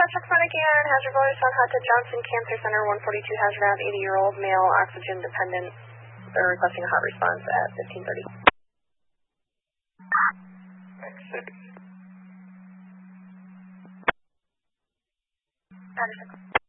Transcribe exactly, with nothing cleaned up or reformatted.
Patrick Frontier, hazard voice on Hut to Johnson Cancer Center, one forty-two hazard round, eighty-year-old male, oxygen dependent. They're requesting a hot response at fifteen thirty. Six. Patrick.